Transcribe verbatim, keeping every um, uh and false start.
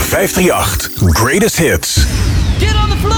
vijf drie acht Greatest Hits. Get on the floor!